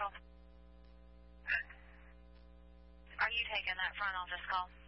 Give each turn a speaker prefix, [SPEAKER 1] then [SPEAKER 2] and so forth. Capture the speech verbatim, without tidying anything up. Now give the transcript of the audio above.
[SPEAKER 1] Central. Are you taking that front office call?